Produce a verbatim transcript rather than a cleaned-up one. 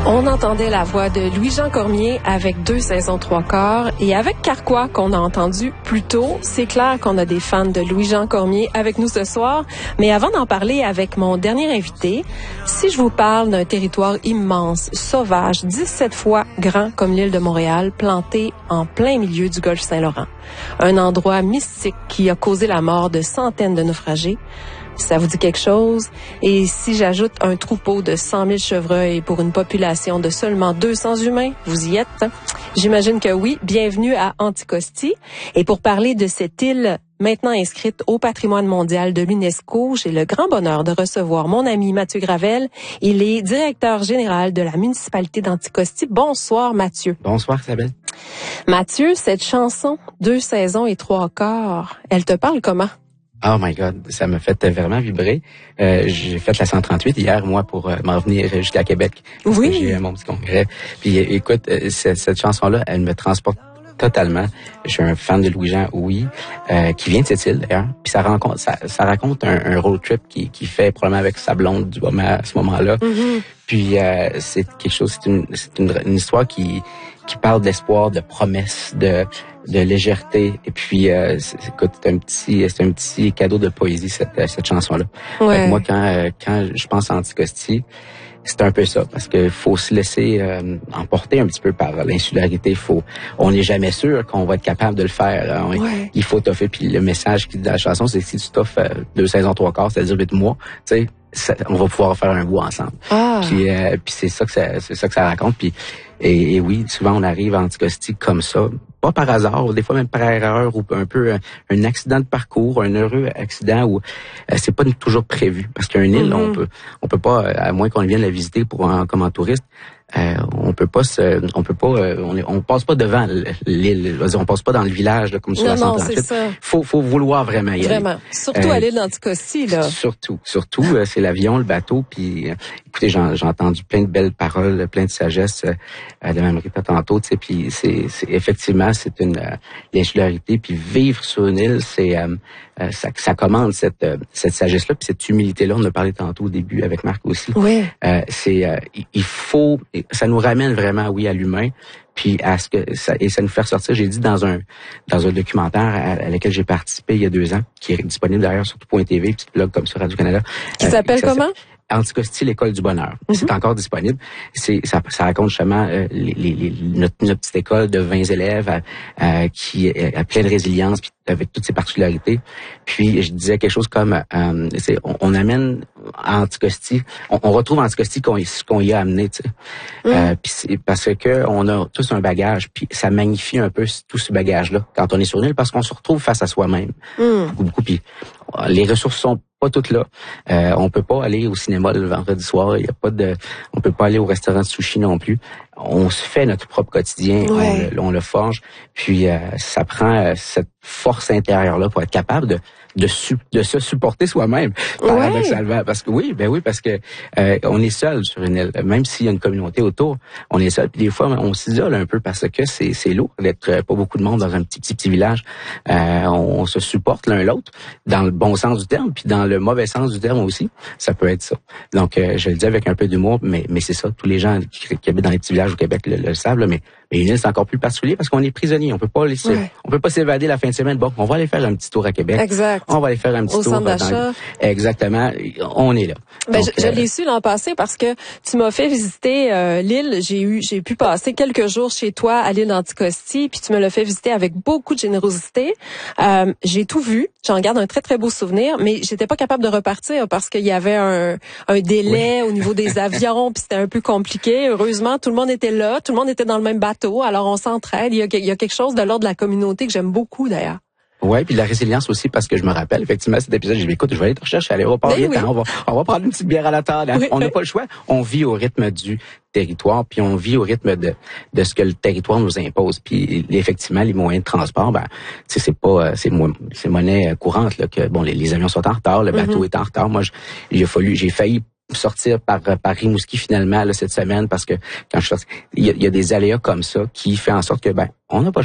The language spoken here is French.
On entendait la voix de Louis-Jean Cormier avec deux saisons trois quarts et avec Carquois qu'on a entendu plus tôt. C'est clair qu'on a des fans de Louis-Jean Cormier avec nous ce soir. Mais avant d'en parler avec mon dernier invité, si je vous parle d'un territoire immense, sauvage, dix-sept fois grand comme l'île de Montréal, planté en plein milieu du golfe Saint-Laurent, un endroit mystique qui a causé la mort de centaines de naufragés, ça vous dit quelque chose? Et si j'ajoute un troupeau de cent mille chevreuils pour une population de seulement deux cents humains, vous y êtes? J'imagine que oui. Bienvenue à Anticosti. Et pour parler de cette île maintenant inscrite au patrimoine mondial de l'UNESCO, j'ai le grand bonheur de recevoir mon ami Mathieu Gravel. Il est directeur général de la municipalité d'Anticosti. Bonsoir, Mathieu. Bonsoir, Isabelle. Mathieu, cette chanson, deux saisons et trois quarts, elle te parle comment? Oh my God, ça m'a fait vraiment vibrer. Euh, j'ai fait la cent trente-huit hier, moi, pour euh, m'en venir jusqu'à Québec. Oui. J'ai eu mon petit congrès. Puis écoute, euh, cette, cette chanson-là, elle me transporte totalement. Je suis un fan de Louis-Jean, oui, euh, qui vient de cette île d'ailleurs. Puis ça raconte, ça, ça raconte un, un road trip qui, qui fait probablement avec sa blonde du moment à ce moment-là. Mm-hmm. Puis euh, c'est quelque chose, c'est une, c'est une, une histoire qui qui parle d'espoir, de promesse, de de légèreté. Et puis, euh, c'est, écoute, c'est un petit, c'est un petit cadeau de poésie cette cette chanson-là. Ouais. Fait que moi, quand euh, quand je pense à Anticosti, c'est un peu ça, parce que faut se laisser euh, emporter un petit peu par l'insularité. Faut, on n'est jamais sûr qu'on va être capable de le faire. On, ouais. Il faut toffer. Puis le message qui dit dans la chanson, c'est que si tu toffes euh, deux saisons trois quarts, c'est-à-dire huit mois, tu sais, ça, on va pouvoir faire un bout ensemble. Ah. Puis, euh, puis c'est ça que ça, c'est ça que ça raconte. Puis et, et oui, souvent on arrive à Anticosti comme ça, pas par hasard, des fois même par erreur ou un peu un, un accident de parcours, un heureux accident où euh, c'est pas toujours prévu. Parce qu'une île, mm-hmm. on peut, on peut pas, à moins qu'on vienne la visiter pour en, comme en touriste. Euh, on peut pas se, on peut pas, euh, on, on passe pas devant l'île, on passe pas dans le village là, comme sur non, la cent trente-huit. Non, c'est ça. Faut, faut vouloir vraiment y aller. Vraiment, surtout euh, à l'île d'Anticosti là. Surtout, surtout, euh, c'est l'avion, le bateau, puis euh, écoutez, j'en, j'ai entendu plein de belles paroles, plein de sagesse euh, de Mme Rita tantôt, tu sais, puis c'est, c'est effectivement c'est une euh, l'insularité, puis vivre sur une île, c'est euh, euh, ça, ça commande cette euh, cette sagesse là, puis cette humilité là. On en a parlé tantôt au début avec Marc aussi. Oui. Euh, c'est euh, il faut ça nous ramène vraiment, oui, à l'humain, puis à ce que ça, et ça nous fait ressortir. J'ai dit dans un dans un documentaire à, à lequel j'ai participé il y a deux ans, qui est disponible d'ailleurs sur tout point T V, petit blog comme sur Radio-Canada. Qui euh, s'appelle ça, comment? Anticosti, l'école du bonheur. Mm-hmm. C'est encore disponible. C'est ça, ça raconte justement euh, les, les, les, notre, notre petite école de vingt élèves à, à, qui a plein de résilience, puis avec toutes ses particularités. Puis je disais quelque chose comme euh, c'est, on, on amène à Anticosti, on, on retrouve Anticosti qu'on, ce qu'on y a amené, tu sais. Mm. Euh, puis c'est parce que on a tous un bagage, puis ça magnifie un peu tout ce bagage-là quand on est sur une île, parce qu'on se retrouve face à soi-même. Mm. Beaucoup, beaucoup. Puis les ressources sont pas toutes là. Euh, on peut pas aller au cinéma le vendredi soir. Il y a pas de, on peut pas aller au restaurant de sushi non plus. On se fait notre propre quotidien. Ouais. On, le, on le forge. Puis euh, ça prend euh, cette force intérieure là pour être capable de de, su, de se supporter soi-même, paradoxalement. Ouais. Parce que oui, ben oui, parce que euh, on est seul sur une île. Même s'il y a une communauté autour, on est seul. Puis des fois, on s'isole un peu parce que c'est c'est lourd d'être pas beaucoup de monde dans un petit petit petit village. Euh, on, on se supporte l'un l'autre dans le bon sens du terme, puis dans le mauvais sens du terme aussi. Ça peut être ça. Donc, euh, je le dis avec un peu d'humour, mais mais c'est ça. Tous les gens qui, qui habitent dans les petits villages au Québec le, le savent, là, mais mais une île, c'est encore plus particulier parce qu'on est prisonnier. On peut pas laisser, ouais. on peut pas s'évader la fin de semaine. Bon, on va aller faire un petit tour à Québec. Exact. On va aller faire un petit Au tour centre d'achat. Dans... Exactement. On est là. Ben, Donc, je, je euh... l'ai su l'an passé parce que tu m'as fait visiter euh, l'île. J'ai eu, j'ai pu passer quelques jours chez toi à l'île d'Anticosti, puis tu me l'as fait visiter avec beaucoup de générosité. Euh, j'ai tout vu. J'en garde un très très beau souvenir, mais j'étais pas capable de repartir parce qu'il y avait un, un délai oui. au niveau des avions, puis c'était un peu compliqué. Heureusement, tout le monde était là, tout le monde était dans le même bateau, alors on s'entraide. Il y a, il y a quelque chose de l'ordre de la communauté que j'aime beaucoup d'ailleurs. Ouais, puis la résilience aussi, parce que je me rappelle effectivement cet épisode, j'ai dit écoute, je vais aller te rechercher, allez, on va parler, oui. on va on va prendre une petite bière à la table. Hein. Oui. On n'a pas le choix. On vit au rythme du territoire, puis on vit au rythme de de ce que le territoire nous impose. Puis effectivement, les moyens de transport, ben, tu sais, c'est pas c'est c'est monnaie courante là que bon, les, les avions sont en retard, le bateau mm-hmm. est en retard. Moi, j'ai fallu, j'ai failli sortir par par Rimouski finalement là, cette semaine parce que quand je sortais, il y a, il y a des aléas comme ça qui fait en sorte que ben on n'a pas